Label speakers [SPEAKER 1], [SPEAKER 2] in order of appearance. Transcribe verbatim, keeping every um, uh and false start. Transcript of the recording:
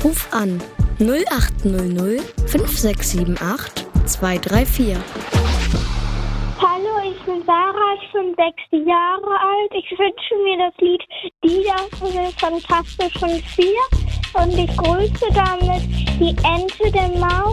[SPEAKER 1] Ruf an null acht null null fünf sechs sieben acht zwei drei vier.
[SPEAKER 2] Hallo, ich bin Sarah, ich bin sechs Jahre alt. Ich wünsche mir das Lied Dieter von den Fantastischen Vier und ich grüße damit die Ente, den Maus